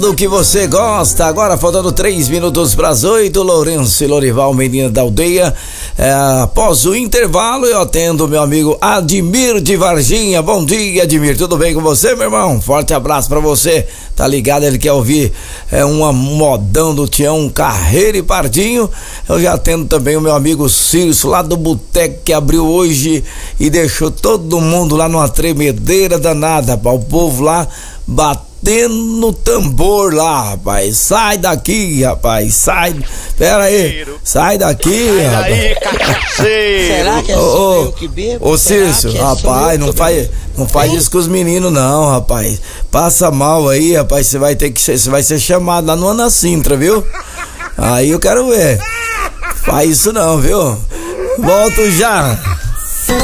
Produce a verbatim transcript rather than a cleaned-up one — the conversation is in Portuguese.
Do que você gosta, agora faltando três minutos para as oito, Lourenço e Lorival, menina da aldeia. É, após o intervalo, eu atendo meu amigo Admir de Varginha. Bom dia, Admir, tudo bem com você, meu irmão? Forte abraço para você. Tá ligado? Ele quer ouvir é, uma modão do Tião Carreiro e Pardinho. Eu já atendo também o meu amigo Cirso, lá do boteco que abriu hoje e deixou todo mundo lá numa tremedeira danada, rapaz. O povo lá bateu no tambor lá, rapaz. Sai daqui, rapaz. Sai. Pera aí. Sai daqui, Sai rapaz. daí, cachaceiro. Será que é Ô, só ô, eu que bebo? Ô, Será Cício, que é só rapaz, eu não que faz, bebo? não faz Hein? isso com os meninos, não, rapaz. Passa mal aí, rapaz. Você vai ter que ser, você vai ser chamado lá no Ana Sintra, viu? Aí eu quero ver. Faz isso não, viu? Volto já.